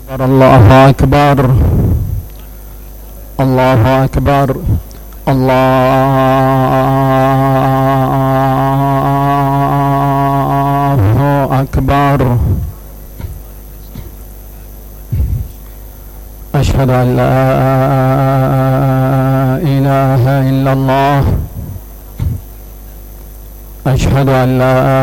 الله أكبر الله أكبر الله أكبر. أشهد أن لا إله إلا الله. أشهد أن لا